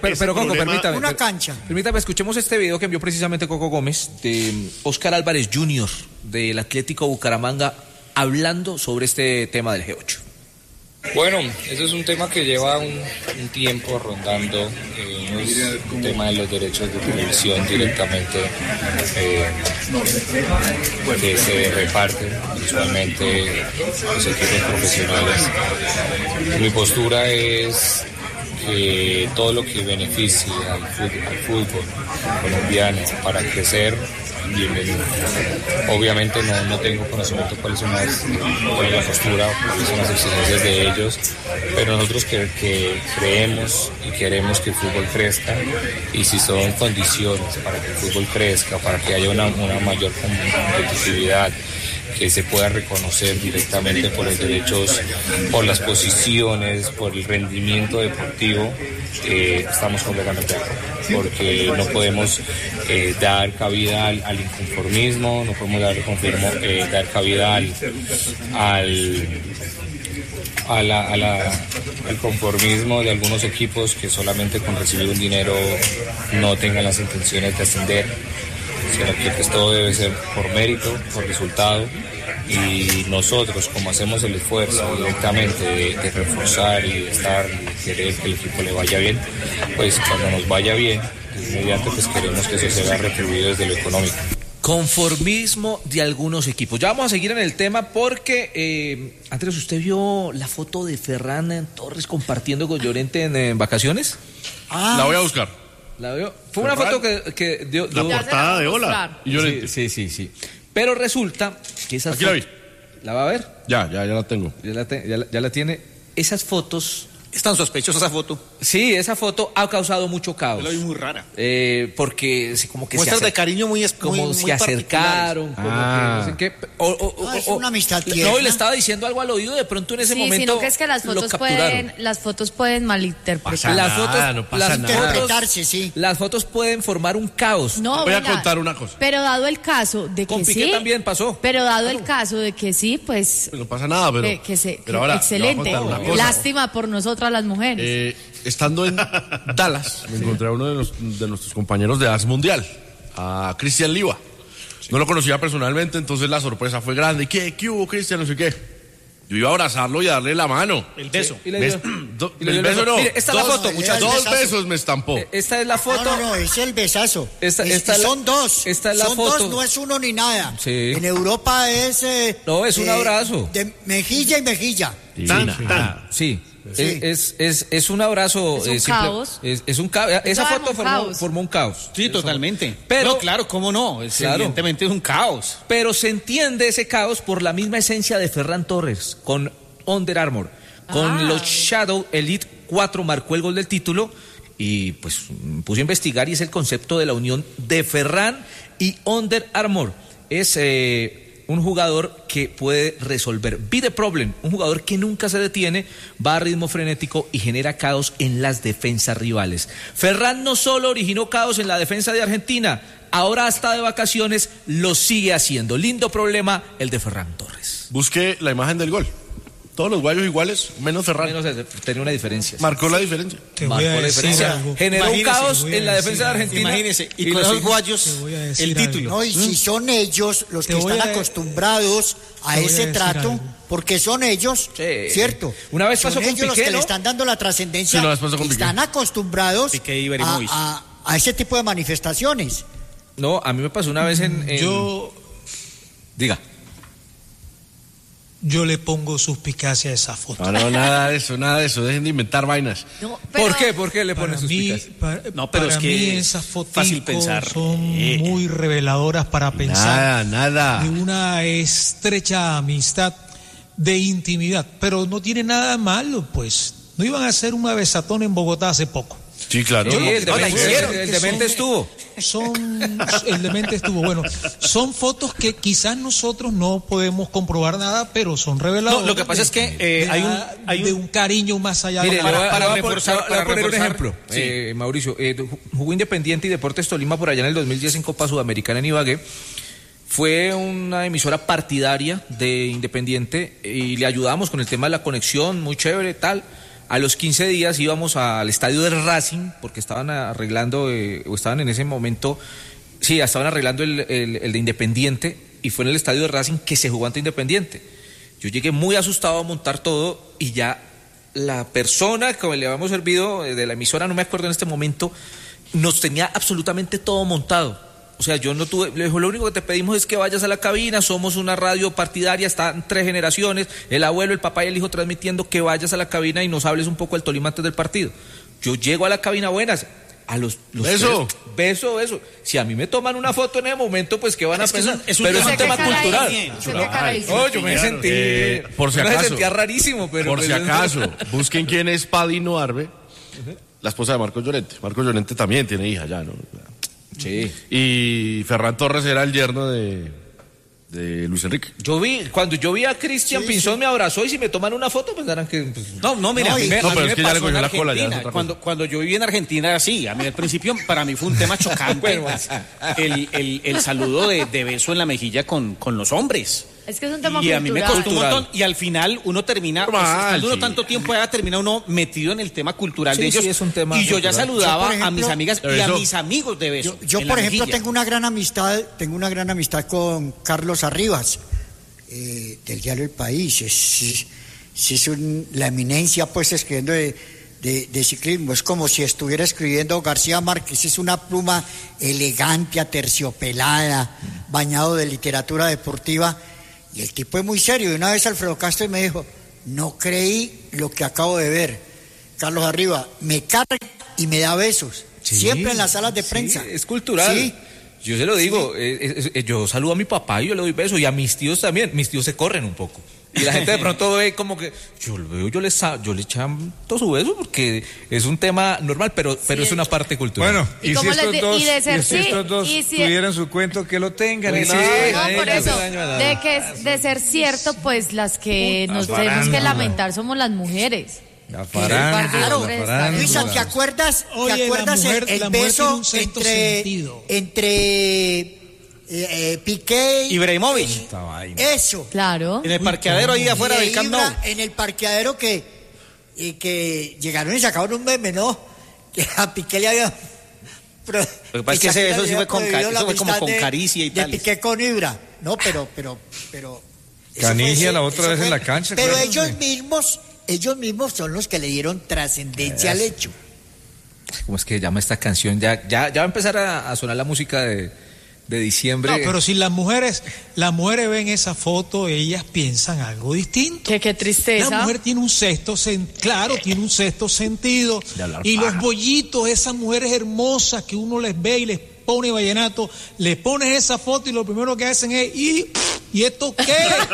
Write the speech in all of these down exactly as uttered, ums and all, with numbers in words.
pero, pero Coco, problema... permítame. Una cancha. Permítame, escuchemos este video que envió precisamente Coco Gómez de Oscar Álvarez junior del Atlético Bucaramanga hablando sobre este tema del G ocho. Bueno, eso es un tema que lleva un, un tiempo rondando, eh, es un tema de los derechos de televisión directamente eh, que se reparten usualmente los equipos profesionales. Mi postura es que todo lo que beneficie al fútbol, al fútbol colombiano para crecer, bienvenido. Obviamente no, no tengo conocimiento cuáles son las, cuál es la postura, cuáles son las exigencias de ellos, pero nosotros que, que creemos y queremos que el fútbol crezca, y si son condiciones para que el fútbol crezca, para que haya una, una mayor competitividad, que se pueda reconocer directamente por los derechos, por las posiciones, por el rendimiento deportivo, eh, estamos completamente de acuerdo, porque no podemos eh, dar cabida al, al inconformismo, no podemos dar, confirmo, eh, dar cabida al, al, a la, a la, al conformismo de algunos equipos que solamente con recibir un dinero no tengan las intenciones de ascender, sino que pues, todo debe ser por mérito, por resultado, y nosotros, como hacemos el esfuerzo directamente de, de reforzar y de estar y querer que el equipo le vaya bien, pues cuando nos vaya bien, inmediatamente pues queremos que eso se vea retribuido desde lo económico. Conformismo de algunos equipos. Ya vamos a seguir en el tema porque, eh, Andrés, ¿usted vio la foto de Ferran Torres compartiendo con Llorente en, en vacaciones? Ah, la voy a buscar. ¿La veo? Fue una foto que, que dio, la dio, portada de Hola. Y Llorente. Sí, sí, sí, sí. Pero resulta que esas Aquí la vi. ¿La va a ver? Ya, ya, ya la tengo. Ya la, te, ya, la, ya la tiene. Esas fotos... ¿Es tan sospechosa esa foto? Sí, esa foto ha causado mucho caos. La vi muy rara. Eh, porque como que muestras se de cariño muy como muy, se muy acercaron, como ah. que no sé qué. O, o, no, o, es o, una amistad tierna. No, y le estaba diciendo algo al oído, de pronto en ese sí, momento sino que es que las fotos pueden, las fotos pueden malinterpretar. Las fotos, nada, no pasa las nada. Interpretarse, sí. Las fotos pueden formar un caos. No, voy venga, a contar una cosa. Pero dado el caso de que Con Piqué sí, también pasó. Pero dado el caso de que sí, pues no pasa nada, pero, que, que se, pero que, ahora, excelente. le voy a contar una cosa. Lástima por nosotras las mujeres. Eh, estando en Dallas, me encontré a uno de, los, de nuestros compañeros de As Mundial, a Cristian Liva. No lo conocía personalmente, entonces la sorpresa fue grande. ¿Qué? ¿Qué hubo, Cristian? No sé qué. Yo iba a abrazarlo y a darle la mano. El beso. Sí, y le Bes- dio- do- y le el dio beso la- no. Mire, esta es dos, la foto, no, muchachos. Dos besazo. besos me estampó. Eh, Esta es la foto. No, no, no, es el besazo. Esta- Es- esta es la- son dos. esta es la son foto. dos, no es uno ni nada. Sí. En Europa es... eh, No, es un eh, abrazo. De mejilla y mejilla. Tan, Sí. tan. Sí. Sí. Es, es, es, es un abrazo. Es un eh, simple- caos. Es, es un caos. Esa Eso foto arma un formó, caos. formó un caos. Sí, totalmente. Pero- no, claro, cómo no. Es, Claro. Evidentemente es un caos. Pero se entiende ese caos por la misma esencia de Ferran Torres con Under Armour. Con Ah. los Shadow Elite cuatro marcó el gol del título y pues puse a investigar y es el concepto de la unión de Ferran y Under Armour. Es eh, un jugador que puede resolver. Be the problem, un jugador que nunca se detiene, va a ritmo frenético y genera caos en las defensas rivales. Ferran no solo originó caos en la defensa de Argentina, ahora hasta de vacaciones lo sigue haciendo. Lindo problema el de Ferran Torres. Busqué la imagen del gol. Todos los guayos iguales, menos Ferran. Menos eh, tenía una diferencia. Marcó la diferencia. Te Marcó voy a la decir diferencia. algo. Generó un Imagínese, caos voy a en la decir defensa de algo. Argentina. Imagínense. Y, Y con lo esos sigue- guayos, te voy a decir el algo. título. No, y si son ellos los Te que voy están a- acostumbrados a te voy a ese decir trato, algo. porque son ellos, Sí. ¿cierto? Una vez son pasó con ellos los Piqué, que ¿no? le están dando la trascendencia, Sí, una vez pasó con y Piqué. están acostumbrados Piqué y a, Ibrahimovic. a- a ese tipo de manifestaciones. No, a mí me pasó una vez en... en- Yo, Diga. yo le pongo suspicacia a esa foto. No, no, nada de eso, nada de eso. Dejen de inventar vainas. No, pero- ¿Por qué? ¿Por qué le Para ponen sus mí, picas? para, No, pero para es que mí es esas fácil fotos pensar. son Eh. muy reveladoras para pensar Nada, nada. de una estrecha amistad, de intimidad, pero no tiene nada malo, pues. No iban a hacer un besatón en Bogotá hace poco. Sí, claro. Sí, No, el no, la demente, hicieron. el demente Son- estuvo. Son, el demente estuvo, bueno, son fotos que quizás nosotros no podemos comprobar nada, pero son reveladoras. No, lo que pasa de- es que, eh, de, hay un- la- hay un- de un cariño más allá Mire, de le la... voy a- para le voy a pon- reforzar- le voy a para poner un reforzar. ejemplo, Sí. eh, Mauricio. Eh, jugó Independiente y Deportes Tolima por allá en el dos mil diez en Copa Sudamericana en Ibagué. Fue una emisora partidaria de Independiente y le ayudamos con el tema de la conexión, muy chévere, tal. A los quince días íbamos al estadio del Racing, porque estaban arreglando, eh, o estaban en ese momento, sí, estaban arreglando el, el, el de Independiente, y fue en el estadio de Racing que se jugó ante Independiente. Yo llegué muy asustado a montar todo, y ya la persona que le habíamos servido de la emisora, no me acuerdo en este momento, nos tenía absolutamente todo montado. O sea, yo no tuve, le dijo, lo único que te pedimos es que vayas a la cabina, somos una radio partidaria, están tres generaciones, el abuelo, el papá y el hijo transmitiendo, que vayas a la cabina y nos hables un poco del Tolima antes del partido. Yo llego a la cabina, buenas, a los, los beso. tres, beso, beso. Si a mí me toman una foto en ese momento, pues ¿qué van a Es que pensar? es un- Pero es es un un tema tema cultural. ahí. Usted qué cara hizo. Oh, yo me sentí, Eh, por si me acaso. sentía rarísimo, pero Por pues, si acaso, busquen quién es Padino Arbe, la esposa de Marcos Llorente. Marcos Llorente también tiene hija ya, ¿no? Sí. Y Ferran Torres era el yerno de, de Luis Enrique. Yo vi, cuando yo vi a Cristian Sí, Pinzón sí. me abrazó y si me toman una foto pensarán que... pues, No, no, mira, No, a mí y- me, No, a pero mí es me que ya le pasó cogió en la cola, ya es Argentina. otra cosa. Cuando, cuando yo viví en Argentina era así. A mí al principio para mí fue un tema chocante Bueno, el, el, el saludo de, de beso en la mejilla con, con los hombres. Es que es un tema Y a mí me cultural. costó un montón. Y al final uno termina, pues, Normal, estando uno sí. tanto tiempo allá, termina uno metido en el tema cultural Sí, de ellos. sí, es un tema y yo ya cultural. saludaba Yo, por ejemplo, a mis amigas ¿de y a beso? mis amigos de beso. Yo, yo, en la por ejemplo, mejilla. tengo una gran amistad, tengo una gran amistad con Carlos Arribas, eh, del diario El País. Es, es, es un- la eminencia, pues, escribiendo de, de, de ciclismo. Es como si estuviera escribiendo García Márquez. Es una pluma elegante, aterciopelada, bañado de literatura deportiva. Y el tipo es muy serio. Y una vez Alfredo Castro me dijo, no creí lo que acabo de ver. Carlos Arribas me carga y me da besos. Sí, Siempre en las salas de sí, prensa. es cultural. Sí. Yo se lo digo, eh, eh, eh, yo saludo a mi papá y yo le doy besos, y a mis tíos también. Mis tíos se corren un poco. Y la gente de pronto ve como que, yo lo veo, yo les yo le chanto su beso porque es un tema normal, pero, pero Sí, es una es- parte cultural. Bueno, ¿Y y, si cómo les estos di- dos, y de ser y si sí, estos dos y si- tuvieran su cuento, que lo tengan. Uy, y no, sí, No, ahí por no eso, se daña nada. de que es- de ser cierto, pues las que nos tenemos que farándula. lamentar somos las mujeres. La El partido farándula, hombre la está- farándula. Luisa, ¿te acuerdas, Oye, ¿te acuerdas la mujer- el, el la mujer tiene beso un sexto entre, sentido. entre eh, eh, Piqué y Ibrahimovic. Esta vaina. eso? Claro. En el parqueadero ahí afuera Y del Camp Nou. Ibra en el parqueadero que, y que llegaron y sacaron un meme, ¿no? Que a Piqué le había... Pro, Lo que pasa es que ese Shakira beso le sí había fue con prohibido cari- la eso fue como amistad con de- caricia y de tales. Piqué con Ibra. No, pero, pero, pero... eso Canigia fue- la otra eso vez en fue- la cancha, Pero acuérdense. ellos mismos, ellos mismos son los que le dieron trascendencia al hecho. ¿Cómo es que llama esta canción? Ya, ya, ya va a empezar a, a sonar la música de, de diciembre. No, pero si las mujeres, las mujeres ven esa foto, ellas piensan algo distinto. Que qué tristeza. La mujer tiene un sexto sen- claro, tiene un sexto sentido. De hablar Y paja. los bollitos, esas mujeres hermosas que uno les ve y les pone vallenato, les pones esa foto y lo primero que hacen es, ¿y, ¿y esto qué?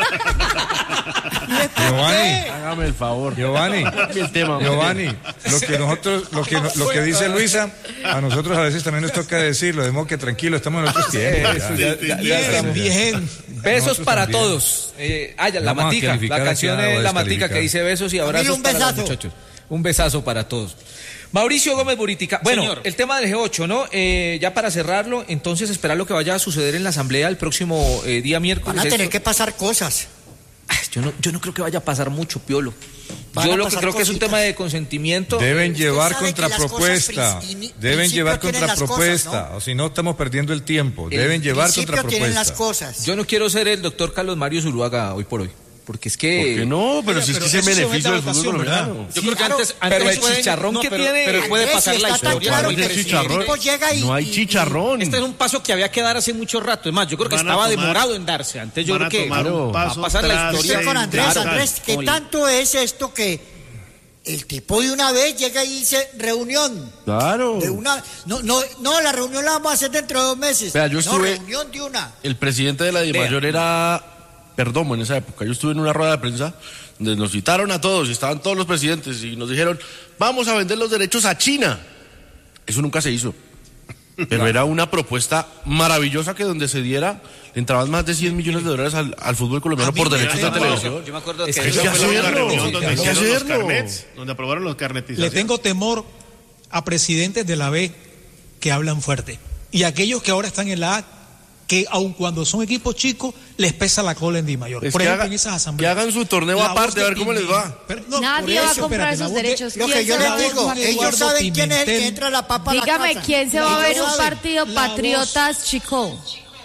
¿Y esto Giovanni, qué? Hágame el favor. Giovanni, el tema. Giovanni, lo que nosotros, lo que, lo que dice Luisa, a nosotros a veces también nos toca decirlo, de modo que tranquilo, estamos en otros tiempos. ya. Eso, ya- ya- ya Bien, estamos. bien. Besos Nosotros para también. todos. Eh, ah, ya, la Vamos a matica, calificar la aquí canción a- o es la matica descalificar. que dice besos y abrazos un para los besazo. muchachos. Un besazo para todos. Mauricio Gómez Buritica. Bueno, Señor. el tema del G ocho, ¿no? Eh, ya para cerrarlo, entonces esperar lo que vaya a suceder en la asamblea el próximo eh, día miércoles. Van a tener Esto- que pasar cosas. Ay, yo, no, yo no creo que vaya a pasar mucho, Piolo. Van Yo a lo que pasar creo que es un cositas. tema de consentimiento. Deben Usted llevar sabe que las contrapropuesta, cosas princi- deben principio llevar tienen las contrapropuesta, cosas, ¿no? o si no estamos perdiendo el tiempo, El deben llevar Principio tienen las contrapropuesta. cosas. Yo no quiero ser el doctor Carlos Mario Zuluaga hoy por hoy. Porque es que. ¿Por qué no? Pero Oiga, si es pero que es el eso se beneficio mete del a fútbol votación, ¿verdad? colombiano. Yo Sí, creo que claro. antes, Pero antes el puede- chicharrón que pero, tiene- pero puede Andrés, pasar si la está tan historia. claro No que hay el chicharrón. tipo llega y- No hay y- chicharrón. Este es un paso que había que dar hace mucho rato. Es más, yo creo que Van a estaba tomar- demorado en darse. Antes yo van a creo que tomar un va a paso pasar la tras historia. Estoy con Andrés, Claro. Andrés, ¿qué Con- tanto es esto que el tipo de una vez llega y dice reunión? Claro. De una, no, no, no, la reunión la vamos a hacer dentro de dos meses. Vea, yo no, estuve- reunión de una. El presidente de la DIMAYOR era Perdomo en esa época. Yo estuve en una rueda de prensa donde nos citaron a todos y estaban todos los presidentes y nos dijeron, vamos a vender los derechos a China. Eso nunca se hizo. Pero era una propuesta maravillosa que donde se diera, le entraban más de cien millones de dólares al, al fútbol colombiano A mí por me derechos de encanta. televisión. Yo me acuerdo Es que que eso hay Esa que fue la hacerlo, reunión donde hay que hicieron los hacerlo. carnets, donde aprobaron los Le carnetizaciones. tengo temor a presidentes de la B que hablan fuerte. Y aquellos que ahora están en la A que aun cuando son equipos chicos, les pesa la cola en Di Mayor. Es por ejemplo, haga, en esas asambleas. Que hagan su torneo La aparte, a ver Pimentel, cómo les va. Pero, no, Nadie va a eso, comprar espérate, esos la voz de- derechos. Lo ¿Quién que yo se les va a digo, comprar? ellos Eduardo saben quién es el que Pimentel. entra la papa a la Dígame, casa. ¿quién se va a ver Ellos un saben. partido La voz- Patriotas Chico?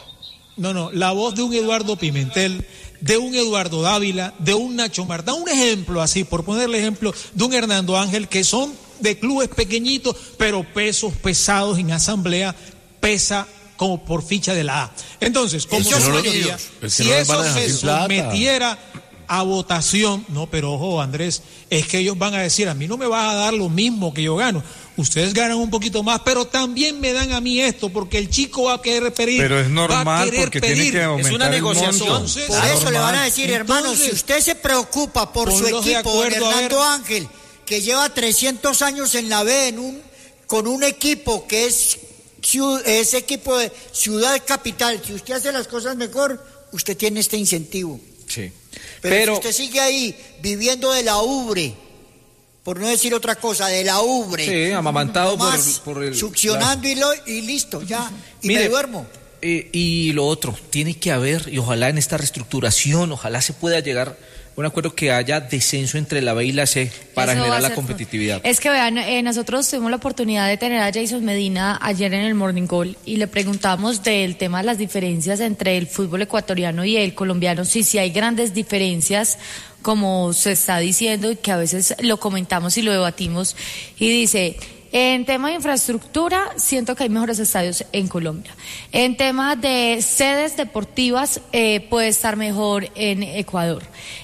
No, no, la voz de un Eduardo Pimentel, de un Eduardo Dávila, de un Nacho Marta, un ejemplo así, por ponerle ejemplo, de un Hernando Ángel, que son de clubes pequeñitos, pero pesos pesados en asamblea, pesa como por ficha de la A. Entonces, como Es que su no lo- mayoría, es que si no los eso van a dejar se sin plata. sometiera a votación, no, pero ojo, Andrés, es que ellos van a decir, a mí no me vas a dar lo mismo que yo gano, ustedes ganan un poquito más, pero también me dan a mí esto, porque el chico va a querer pedir. Pero es va a normal querer porque tiene pedir. que aumentar Es una el negociación. monto. Entonces, Por Es eso le van a normal. decir, hermano, Entonces, si usted se preocupa por su ponlos de equipo, don acuerdo, a ver. Hernando Ángel, que lleva trescientos años en la B, en un, con un equipo que es, ciu- es equipo de ciudad capital, si usted hace las cosas mejor, usted tiene este incentivo. Sí. Pero, Pero, si usted sigue ahí viviendo de la ubre, por no decir otra cosa, de la ubre, sí, amamantado por, nomás por el... succionando y, lo, y listo, ya, y Mire, me duermo. Eh, y lo otro, tiene que haber, y ojalá en esta reestructuración, ojalá se pueda llegar a un acuerdo que haya descenso entre la B y la C para Eso va generar a la ser competitividad. fu- Es que vean, eh, nosotros tuvimos la oportunidad de tener a Jason Medina ayer en el Morning Call y le preguntamos del tema de las diferencias entre el fútbol ecuatoriano y el colombiano, si sí hay grandes diferencias, como se está diciendo y que a veces lo comentamos y lo debatimos, y dice... En tema de infraestructura, siento que hay mejores estadios en Colombia. En tema de sedes deportivas, eh, puede estar mejor en Ecuador.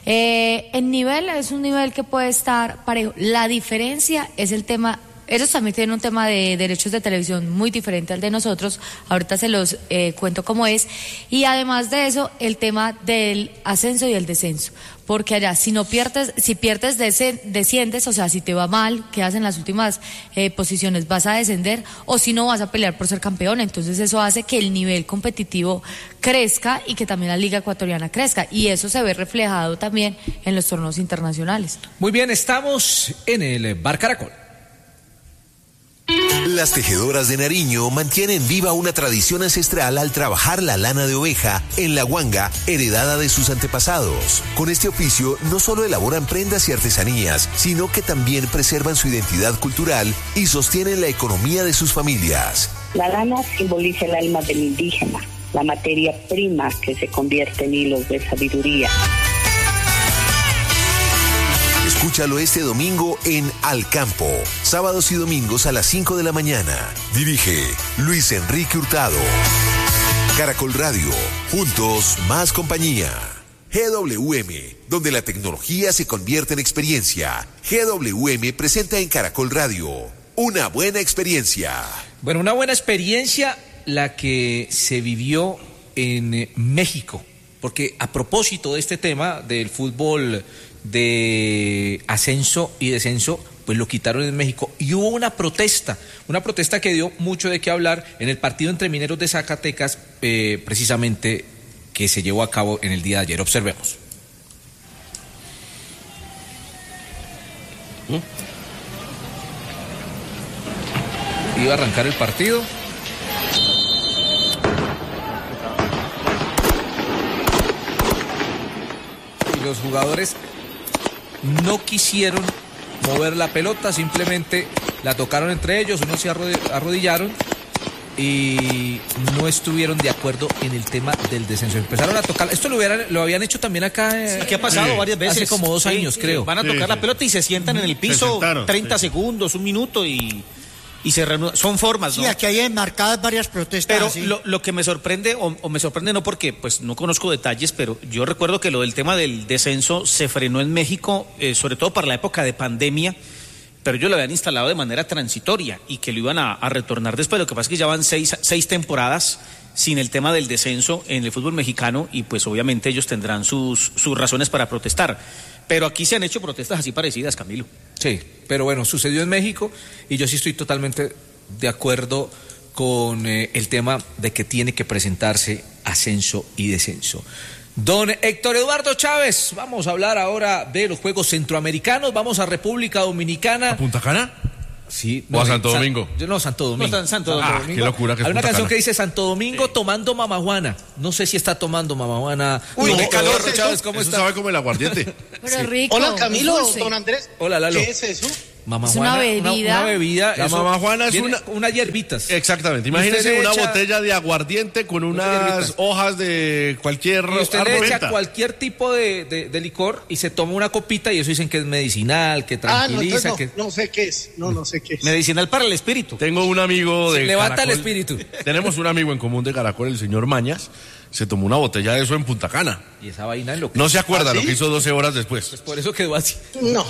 Eh, en nivel, es un nivel que puede estar parejo. La diferencia es el tema... Ellos también tienen un tema de derechos de televisión muy diferente al de nosotros, ahorita se los eh, cuento cómo es, y además de eso, el tema del ascenso y el descenso, porque allá si no pierdes, si pierdes dese- desciendes, o sea, si te va mal, quedas en las últimas eh, posiciones, vas a descender, o si no vas a pelear por ser campeón, entonces eso hace que el nivel competitivo crezca y que también la Liga Ecuatoriana crezca, y eso se ve reflejado también en los torneos internacionales. Muy bien, estamos en el Bar Caracol. Las tejedoras de Nariño mantienen viva una tradición ancestral al trabajar la lana de oveja en la huanga heredada de sus antepasados. Con este oficio no solo elaboran prendas y artesanías, sino que también preservan su identidad cultural y sostienen la economía de sus familias. La lana simboliza el alma del indígena, la materia prima que se convierte en hilos de sabiduría. Escúchalo este domingo en Al Campo, sábados y domingos a las cinco de la mañana. Dirige Luis Enrique Hurtado. Caracol Radio, juntos más compañía. G W M, donde la tecnología se convierte en experiencia. G W M presenta en Caracol Radio una buena experiencia. Bueno, una buena experiencia la que se vivió en eh, México, porque a propósito de este tema del fútbol de ascenso y descenso, pues lo quitaron en México y hubo una protesta, una protesta que dio mucho de qué hablar en el partido entre Mineros de Zacatecas, eh, precisamente que se llevó a cabo en el día de ayer. Observemos. ¿Mm? Iba a arrancar el partido. Y los jugadores no quisieron mover la pelota, simplemente la tocaron entre ellos, unos se arrodillaron y no estuvieron de acuerdo en el tema del descenso. Empezaron a tocar, esto lo, hubieran, lo habían hecho también acá. Eh, Aquí ha pasado sí. varias veces. Hace como dos Sí, años, sí, creo. Van a tocar Sí, la sí. pelota y se sientan en el piso sentaron, treinta sí. segundos, un minuto y, y se reanudan. Son formas, ¿no? Sí, aquí hay enmarcadas varias protestas. Pero así. lo, lo que me sorprende, o, o me sorprende no porque pues no conozco detalles, pero yo recuerdo que lo del tema del descenso se frenó en México, eh, sobre todo para la época de pandemia, pero ellos lo habían instalado de manera transitoria y que lo iban a, a retornar después. Lo que pasa es que ya van seis, seis temporadas sin el tema del descenso en el fútbol mexicano y pues obviamente ellos tendrán sus, sus razones para protestar. Pero aquí se han hecho protestas así parecidas, Camilo. Sí, pero bueno, sucedió en México y yo sí estoy totalmente de acuerdo con eh, el tema de que tiene que presentarse ascenso y descenso. Don Héctor Eduardo Chávez, vamos a hablar ahora de los Juegos Centroamericanos, vamos a República Dominicana. ¿A Punta Cana? Sí, o a Santo San, Domingo. Yo no, Santo Domingo. No, Santo Ah, Domingo. qué locura que es Hay una Punta canción Cana. que dice Santo Domingo tomando mamajuana. No sé si está tomando mamajuana. Uy, No, qué calor, Eduardo Chávez, ¿cómo Eso está? sabe como el aguardiente. Pero rico. Hola Camilo, dulce. don Andrés. Hola, Lalo. ¿Qué es eso? Mamajuana, Es una bebida. Una, una bebida. La eso mamajuana es viene una- unas hierbitas. Exactamente. Y usted Imagínese le una echa- botella de aguardiente con Unas unas hierbitas. hojas de cualquier Y usted le árbol echa menta. cualquier tipo de, de, de licor y se toma una copita y eso dicen que es medicinal, que Ah, no, tranquiliza, entonces que no, no sé qué es. No, no sé qué es. Medicinal para el espíritu. Tengo un amigo de levanta el Caracol. espíritu. Tenemos un amigo en común de Caracol, el señor Mañas. Se tomó una botella de eso en Punta Cana. Y esa vaina en lo que... No se acuerda ¿Ah, lo sí? que hizo doce horas después. Por eso quedó así. No.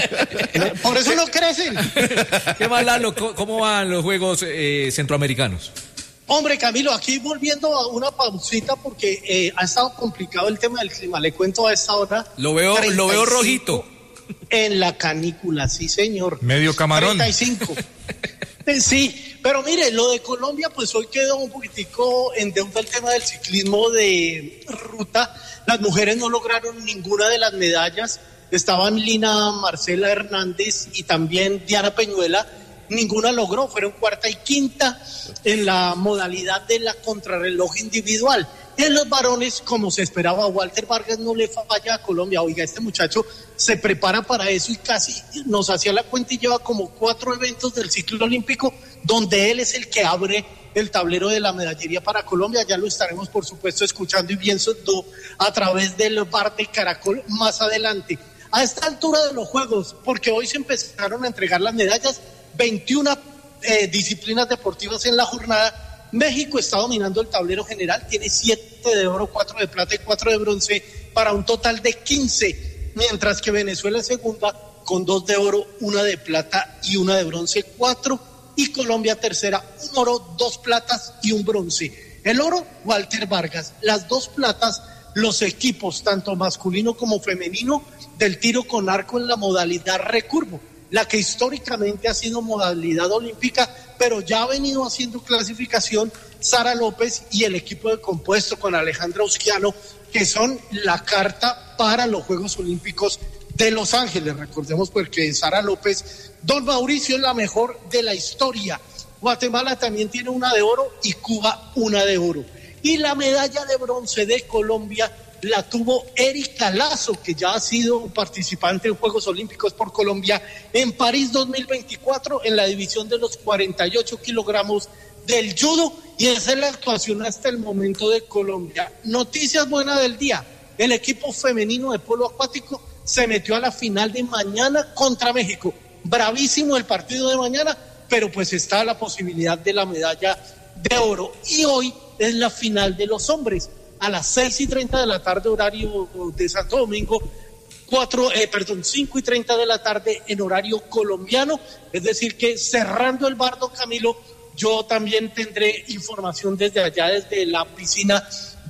Por eso no crecen. ¿Qué más, Lalo? ¿Cómo- ¿Cómo van los juegos eh, centroamericanos? Hombre, Camilo, aquí volviendo a una pausita porque eh, ha estado complicado el tema del clima. Le cuento a esta hora. Lo veo, lo veo treinta y cinco rojito. En la canícula, sí, señor. Medio camarón. treinta y cinco. Eh, Sí, pero mire, lo de Colombia, pues hoy quedó un poquitico en deuda el tema del ciclismo de ruta. Las mujeres no lograron ninguna de las medallas. Estaban Lina Marcela Hernández y también Diana Peñuela. Ninguna logró, fueron cuarta y quinta en la modalidad de la contrarreloj individual. En los varones, como se esperaba, Walter Vargas no le falla a Colombia. Oiga, este muchacho se prepara para eso y casi nos hacía la cuenta y lleva como cuatro eventos del ciclo olímpico donde él es el que abre el tablero de la medallería para Colombia. Ya lo estaremos, por supuesto, escuchando y viendo a través del bar de Caracol más adelante. A esta altura de los Juegos, porque hoy se empezaron a entregar las medallas, veintiuna eh, disciplinas deportivas en la jornada. México está dominando el tablero general, tiene siete de oro, cuatro de plata y cuatro de bronce, para un total de quince, mientras que Venezuela es segunda con dos de oro, una de plata y una de bronce, cuatro, y Colombia tercera, un oro, dos platas y un bronce. El oro, Walter Vargas, las dos platas, los equipos, tanto masculino como femenino, del tiro con arco en la modalidad recurvo, la que históricamente ha sido modalidad olímpica, pero ya ha venido haciendo clasificación Sara López y el equipo de compuesto con Alejandra Usquiano, que son la carta para los Juegos Olímpicos de Los Ángeles. Recordemos porque Sara López, don Mauricio, es la mejor de la historia. Guatemala también tiene una de oro y Cuba una de oro. Y la medalla de bronce de Colombia la tuvo Erika Lazo, que ya ha sido participante en Juegos Olímpicos por Colombia en París dos mil veinticuatro en la división de los cuarenta y ocho kilogramos del judo, y esa es la actuación hasta el momento de Colombia. Noticias buenas del día: el equipo femenino de polo acuático se metió a la final de mañana contra México. Bravísimo el partido de mañana, pero pues está la posibilidad de la medalla de oro. Y hoy es la final de los hombres a las seis y treinta de la tarde, horario de Santo Domingo, cuatro, eh, perdón, cinco y treinta de la tarde en horario colombiano. Es decir que cerrando el bardo, Camilo, yo también tendré información desde allá, desde la piscina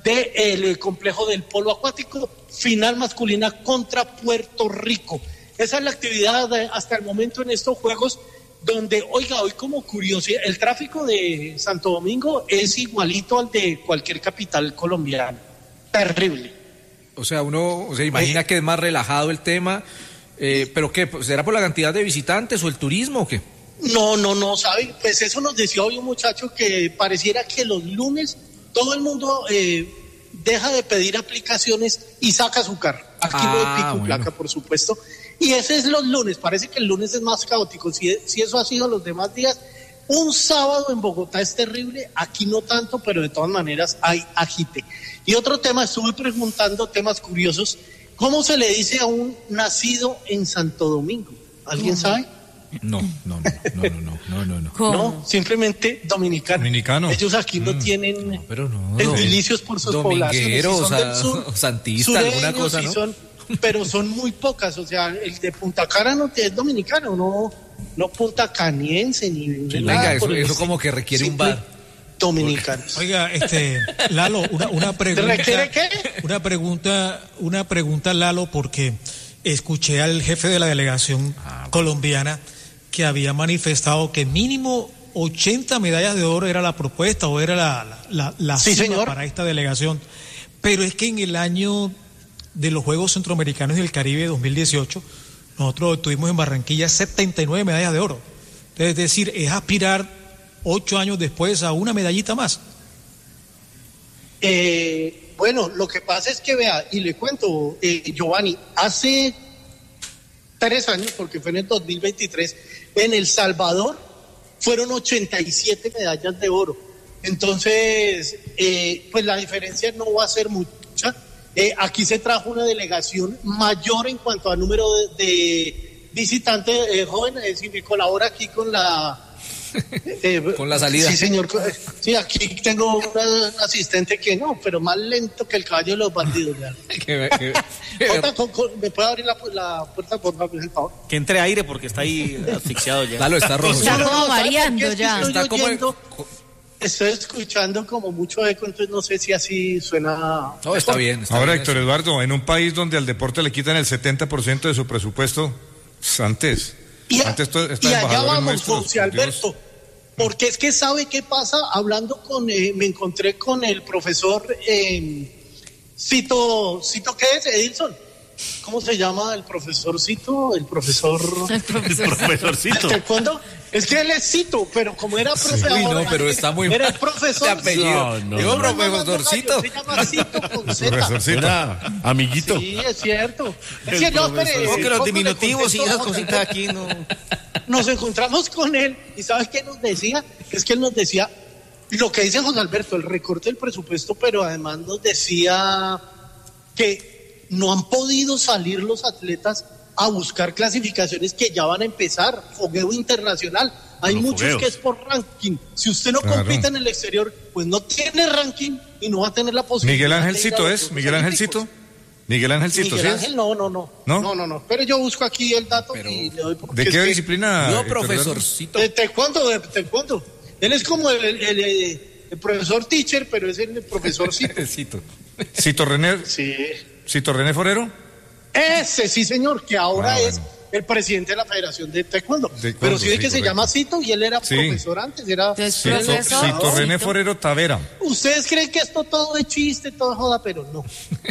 del complejo del polo acuático, final masculina contra Puerto Rico. Esa es la actividad de, hasta el momento en estos Juegos, donde, oiga, hoy como curiosidad, el tráfico de Santo Domingo es igualito al de cualquier capital colombiana. Terrible. O sea, uno se imagina que es más relajado el tema, eh, pero ¿qué? ¿Será por la cantidad de visitantes o el turismo o qué? No, no, no, ¿sabe? Pues eso nos decía hoy un muchacho que pareciera que los lunes todo el mundo eh, deja de pedir aplicaciones y saca su carro. Aquí Ah, no hay pico y bueno. placa, por supuesto. Y ese es los lunes, parece que el lunes es más caótico. Si, si eso ha sido los demás días, un sábado en Bogotá es terrible, aquí no tanto, pero de todas maneras hay agite. Y otro tema, estuve preguntando temas curiosos, ¿cómo se le dice a un nacido en Santo Domingo? ¿Alguien sabe? No, no, no, no, no, no, no, no. ¿Cómo? No, simplemente dominicano. Dominicano. Ellos aquí no Mm. tienen No, pero no. edilicios por sus poblaciones. Dominguero, Si son o sea, del sur, o santista, alguna sureños, cosa, si ¿no? son- pero son muy pocas. O sea, el de Punta Cana no es dominicano, no, no puntacaniense ni nada Venga, eso, por el eso estilo. como que requiere un Simple bar. Dominicanos. Oiga, este, Lalo, una, una pregunta. ¿Requiere qué? Una pregunta, una pregunta, Lalo, porque escuché al jefe de la delegación colombiana que había manifestado que mínimo ochenta medallas de oro era la propuesta o era la, la, la, la Sí, cima señor. para esta delegación. Pero es que en el año de los Juegos Centroamericanos y del Caribe dos mil dieciocho, nosotros obtuvimos en Barranquilla setenta y nueve medallas de oro. Es decir, es aspirar ocho años después a una medallita más. Eh, bueno, lo que pasa es que, vea, y le cuento, eh, Giovanni, hace tres años, porque fue en el dos mil veintitrés, en El Salvador fueron ochenta y siete medallas de oro. Entonces, eh, pues la diferencia no va a ser mucha. Eh, aquí se trajo una delegación mayor en cuanto a número de, de visitantes eh, jóvenes, y me colabora aquí con la... Eh, con la salida. Sí, señor. Sí, aquí tengo un asistente que no, pero más lento que el caballo de los bandidos. que, que, Otra, con, con, ¿me puede abrir la, la puerta, por favor? Que entre aire porque está ahí asfixiado ya. Dalo, está rojo. Está como mareando ya. Estoy, está como... oyendo, estoy escuchando como mucho eco, entonces no sé si así suena. No, está bien. Está Ahora, bien Héctor eso. Eduardo, en un país donde al deporte le quitan el setenta por ciento de su presupuesto, antes... Y, a, Antes to, y allá vamos, José Alberto, porque es que sabe qué pasa, hablando con, eh, me encontré con el profesor eh, Cito, ¿Cito qué es, Edilson? ¿Cómo se llama el profesor Cito? El profesor... El profesor, el profesor Cito. ¿Cuándo? Es que él es Cito, pero como era profesor... Uy, no, pero está muy Era mal. el profesor... De apellido. No, no, Digo, no. profesorcito. Se llama Cito con Z. Profesorcito. Era amiguito. Sí, es cierto. Es El que no, profesor. espere, No, que los póngale diminutivos y contexto, esas cositas aquí no... Nos encontramos con él y ¿sabes qué nos decía? Es que él nos decía lo que dice José Alberto, el recorte del presupuesto, pero además nos decía que no han podido salir los atletas a buscar clasificaciones que ya van a empezar, fogueo internacional. Hay Los muchos fogueos. que es por ranking. Si usted no Claro. compite en el exterior, pues no tiene ranking y no va a tener la posibilidad. Miguel de ir Angelcito a los es, Juegos Miguel Olímpicos. Angelcito. Miguel Angelcito, Miguel ¿sí? Ángel, no, no, no, ¿No? no, no, no. Pero yo busco aquí el dato Pero, y le doy porque ¿De es qué que- disciplina? No, Héctor Eduardo? profesorcito. De taekwondo, de taekwondo. Él es como el, el, el- el profesor teacher, pero es el profesor Cito. Cito. Cito René, Sí. Cito René Forero. Ese sí, señor, que ahora Ah, es bueno. el presidente de la Federación de Taekwondo. Taekwondo, pero sí ve sí, que se correcto. llama Cito y él era Sí. profesor antes. Era... Es Cito, profesor. Cito René Forero Tavera. Ustedes creen que esto todo es chiste, todo es joda, pero no.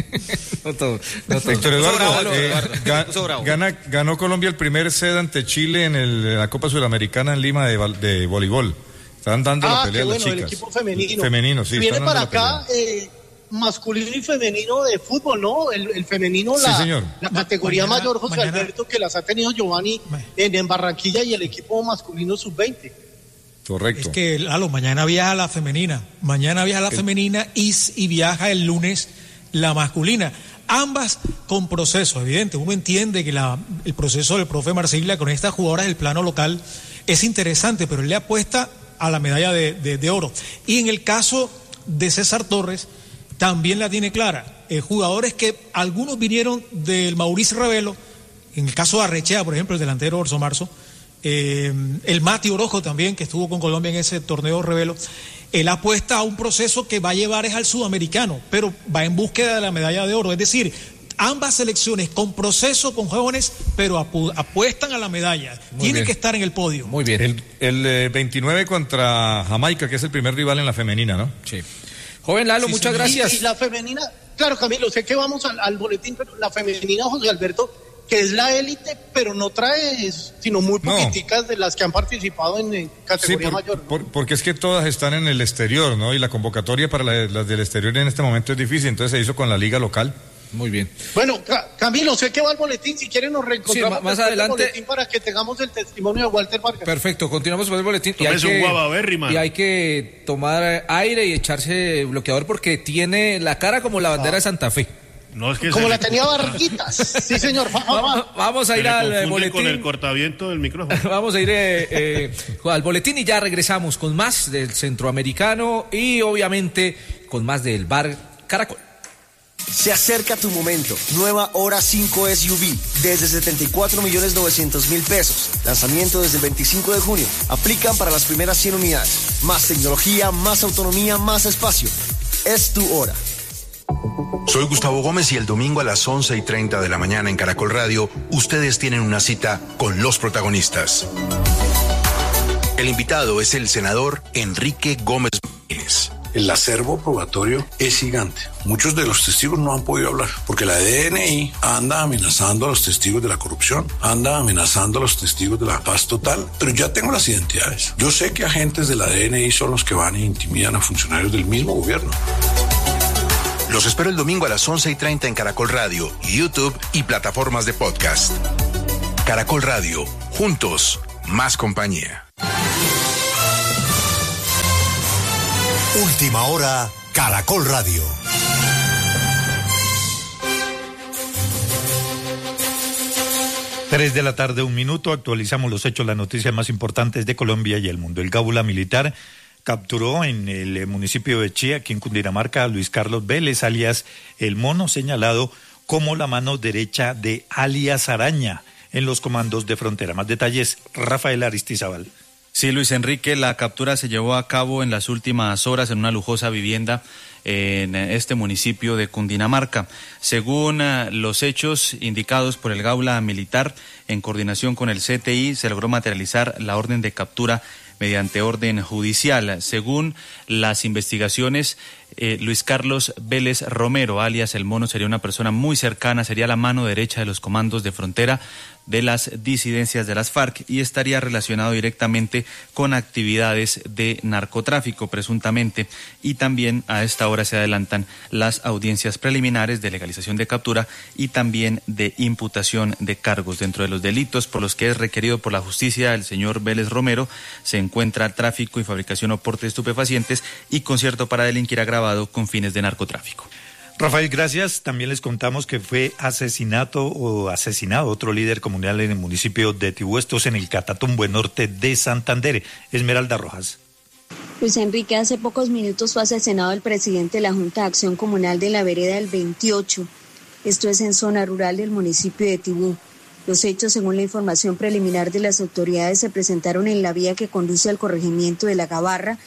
No todo, no todo. Héctor Eduardo, bravo, eh, Eduardo. ga- Puso bravo. gana- ganó Colombia el primer set ante Chile en, el- en la Copa Sudamericana en Lima de, val- de voleibol. Están dando la Ah, pelea qué a las bueno, el chicas. equipo femenino. Femenino, sí. Viene están para dando la acá pelea. eh, masculino y femenino de fútbol, ¿no? El, el femenino, Sí, la, señor. la categoría Mañana- mayor, José mañana- Alberto, que las ha tenido Giovanni en, en Barranquilla y el equipo masculino sub veinte. Correcto. Es que, Lalo, mañana viaja la femenina. Mañana viaja la femenina y, y viaja el lunes la masculina. Ambas con proceso, evidente. Uno entiende que la, el proceso del profe Marsiglia con estas jugadoras del plano local es interesante, pero él le apuesta a la medalla de, de, de oro. Y en el caso de César Torres, también la tiene clara. Eh, jugadores que algunos vinieron del Mauricio Rebelo, en el caso de Arrechea, por ejemplo, el delantero Orso Marzo, eh, el Mati Orojo también, que estuvo con Colombia en ese torneo Rebelo. Él apuesta a un proceso que va a llevar es al sudamericano, pero va en búsqueda de la medalla de oro. Es decir, ambas selecciones con proceso, con jóvenes, pero apu- apuestan a la medalla. Muy Tienen bien. que estar en el podio. Muy bien. El, el eh, veintinueve contra Jamaica, que es el primer rival en la femenina, ¿no? Sí. Joven Lalo, Sí, muchas señor. gracias. Y, y la femenina, claro, Camilo, sé que vamos al, al boletín, pero la femenina, José Alberto, que es la élite, pero no trae, sino muy No. poquiticas de las que han participado en, en Sí, categoría por- mayor. por- porque es que todas están en el exterior, ¿no? Y la convocatoria para la- las del exterior en este momento es difícil, entonces se hizo con la liga local. Muy bien. Bueno, Ca- Camilo, sé que va al boletín, si quieren nos reencontramos Sí, ma- más después del adelante. boletín para que tengamos el testimonio de Walter Vargas. Perfecto, continuamos con el boletín. Y hay, Tómese un que, guavaberry, mano. y hay que tomar aire y echarse bloqueador porque tiene la cara como la bandera de Santa Fe. No, es que Como se la le- tenía Barriquitas. Sí, señor. Va- va- Vamos, vamos a se ir le al confunde boletín. con el cortaviento del micrófono. Vamos a ir eh, eh, al boletín y ya regresamos con más del centroamericano y obviamente con más del bar Caracol. Se acerca tu momento. Nueva Hora cinco S U V desde setenta y cuatro millones novecientos mil pesos. Lanzamiento desde el veinticinco de junio. Aplican para las primeras cien unidades. Más tecnología, más autonomía, más espacio. Es tu hora. Soy Gustavo Gómez y el domingo a las once y treinta de la mañana en Caracol Radio, ustedes tienen una cita con los protagonistas. El invitado es el senador Enrique Gómez Martínez. El acervo probatorio es gigante. Muchos de los testigos no han podido hablar porque la D N I anda amenazando a los testigos de la corrupción, anda amenazando a los testigos de la paz total, pero ya tengo las identidades. Yo sé que agentes de la D N I son los que van e intimidan a funcionarios del mismo gobierno. Los espero el domingo a las once y treinta en Caracol Radio, YouTube y plataformas de podcast. Caracol Radio, juntos, más compañía. Última hora, Caracol Radio. Tres de la tarde, un minuto, actualizamos los hechos, las noticias más importantes de Colombia y el mundo. El Gaula militar capturó en el municipio de Chía, aquí en Cundinamarca, a Luis Carlos Vélez, alias El Mono, señalado como la mano derecha de alias Araña en los comandos de frontera. Más detalles, Rafael Aristizábal. Sí, Luis Enrique, la captura se llevó a cabo en las últimas horas en una lujosa vivienda en este municipio de Cundinamarca. Según uh, los hechos indicados por el Gaula militar, en coordinación con el C T I, se logró materializar la orden de captura mediante orden judicial. Según las investigaciones, eh, Luis Carlos Vélez Romero, alias El Mono, sería una persona muy cercana, sería la mano derecha de los comandos de frontera de las disidencias de las FARC y estaría relacionado directamente con actividades de narcotráfico, presuntamente, y también a esta hora se adelantan las audiencias preliminares de legalización de captura y también de imputación de cargos. Dentro de los delitos por los que es requerido por la justicia el señor Vélez Romero se encuentra tráfico y fabricación o porte de estupefacientes y concierto para delinquir agravado con fines de narcotráfico. Rafael, gracias. También les contamos que fue asesinato o asesinado otro líder comunal en el municipio de Tibú, estos en el Catatumbo, norte de Santander. Esmeralda Rojas. Luis Enrique, hace pocos minutos fue asesinado el presidente de la Junta de Acción Comunal de la Vereda del veintiocho. Esto es en zona rural del municipio de Tibú. Los hechos, según la información preliminar de las autoridades, se presentaron en la vía que conduce al corregimiento de La Gabarra,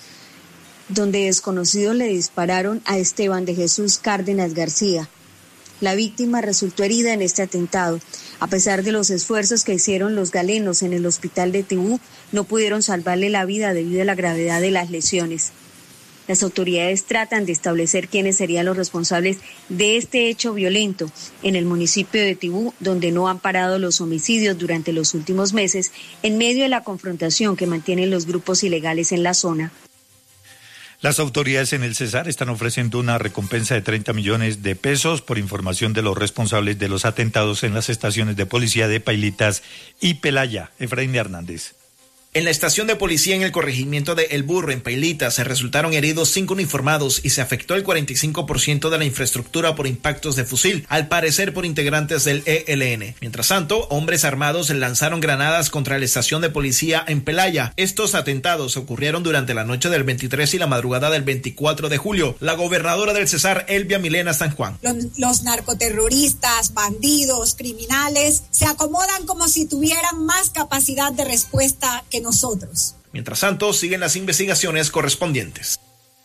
donde desconocidos le dispararon a Esteban de Jesús Cárdenas García. La víctima resultó herida en este atentado. A pesar de los esfuerzos que hicieron los galenos en el hospital de Tibú, no pudieron salvarle la vida debido a la gravedad de las lesiones. Las autoridades tratan de establecer quiénes serían los responsables de este hecho violento en el municipio de Tibú, donde no han parado los homicidios durante los últimos meses, en medio de la confrontación que mantienen los grupos ilegales en la zona. Las autoridades en el Cesar están ofreciendo una recompensa de treinta millones de pesos por información de los responsables de los atentados en las estaciones de policía de Pailitas y Pelaya. Efraín Hernández. En la estación de policía en el corregimiento de El Burro, en Pailitas, se resultaron heridos cinco uniformados y se afectó el cuarenta y cinco por ciento de la infraestructura por impactos de fusil, al parecer por integrantes del E L N. Mientras tanto, hombres armados lanzaron granadas contra la estación de policía en Pelaya. Estos atentados ocurrieron durante la noche del veintitrés y la madrugada del veinticuatro de julio. La gobernadora del Cesar, Elvia Milena San Juan. Los, los narcoterroristas, bandidos, criminales, se acomodan como si tuvieran más capacidad de respuesta que nosotros. Mientras tanto, siguen las investigaciones correspondientes.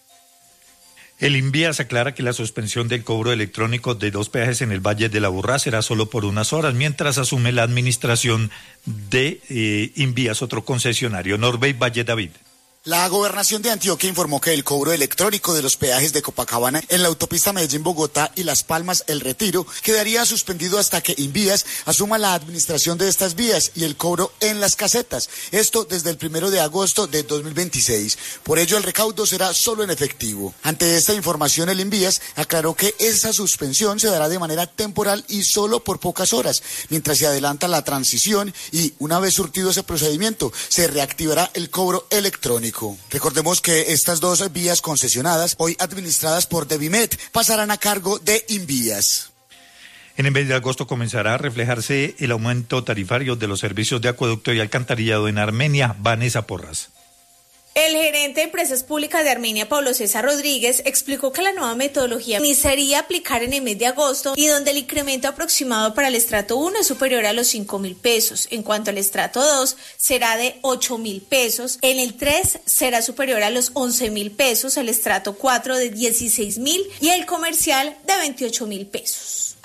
El INVIAS aclara que la suspensión del cobro electrónico de dos peajes en el Valle de la Burrá será solo por unas horas, mientras asume la administración de eh, INVIAS, otro concesionario. Norbey Valle David. La Gobernación de Antioquia informó que el cobro electrónico de los peajes de Copacabana en la autopista Medellín-Bogotá y Las Palmas-El Retiro quedaría suspendido hasta que INVIAS asuma la administración de estas vías y el cobro en las casetas. Esto desde el primero de agosto de dos mil veintiséis. Por ello, el recaudo será solo en efectivo. Ante esta información, el INVIAS aclaró que esa suspensión se dará de manera temporal y solo por pocas horas, mientras se adelanta la transición y, una vez surtido ese procedimiento, se reactivará el cobro electrónico. Recordemos que estas dos vías concesionadas, hoy administradas por Devimet, pasarán a cargo de INVIAS. En el mes de agosto comenzará a reflejarse el aumento tarifario de los servicios de acueducto y alcantarillado en Armenia. Vanessa Porras. El gerente de Empresas Públicas de Armenia, Pablo César Rodríguez, explicó que la nueva metodología iniciaría a aplicar en el mes de agosto y donde el incremento aproximado para el estrato uno es superior a los cinco mil pesos. En cuanto al estrato dos, será de ocho mil pesos. En el tres será superior a los once mil pesos, el estrato cuatro de dieciséis mil y el comercial de veintiocho mil pesos.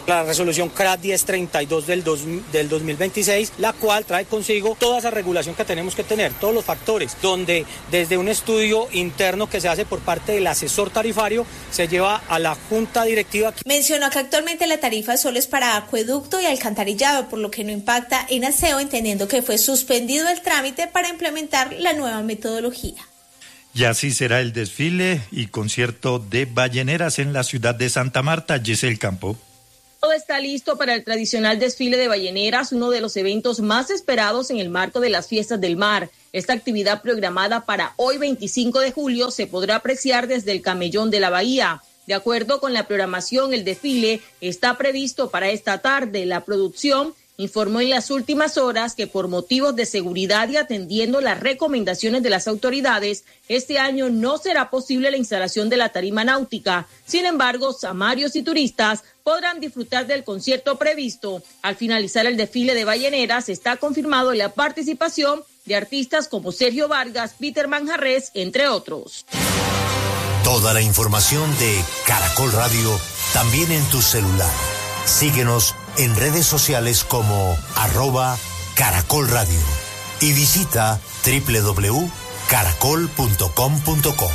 La resolución C R A D diez treinta y dos del, dos, del dos mil veintiséis, la cual trae consigo toda esa regulación que tenemos que tener, todos los factores, donde desde un estudio interno que se hace por parte del asesor tarifario se lleva a la junta directiva. Mencionó que actualmente la tarifa solo es para acueducto y alcantarillado, por lo que no impacta en aseo, entendiendo que fue suspendido el trámite para implementar la nueva metodología. Y así será el desfile y concierto de balleneras en la ciudad de Santa Marta. Giselle Campo. Todo está listo para el tradicional desfile de balleneras, uno de los eventos más esperados en el marco de las fiestas del mar. Esta actividad programada para hoy veinticinco de julio se podrá apreciar desde el Camellón de la Bahía. De acuerdo con la programación, el desfile está previsto para esta tarde. La producción informó en las últimas horas que por motivos de seguridad y atendiendo las recomendaciones de las autoridades, este año no será posible la instalación de la tarima náutica. Sin embargo, samarios y turistas podrán disfrutar del concierto previsto. Al finalizar el desfile de balleneras, está confirmado la participación de artistas como Sergio Vargas, Peter Manjarrés, entre otros. Toda la información de Caracol Radio también en tu celular. Síguenos en redes sociales como arroba Caracol Radio y visita doble u doble u doble u punto caracol punto com punto co.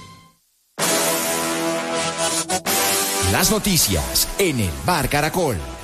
Las noticias en el Bar Caracol.